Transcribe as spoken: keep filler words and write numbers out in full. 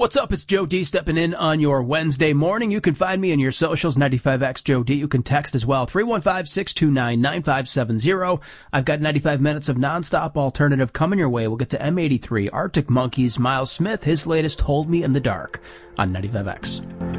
What's up? It's Joe D stepping in on your Wednesday morning. You can find me in your socials, ninety-five X Joe D. You can text as well, three one five, six two nine, nine five seven zero. I've got ninety-five minutes of nonstop alternative coming your way. We'll get to M eighty-three, Arctic Monkeys, Miles Smith, his latest Hold Me in the Dark on ninety-five X.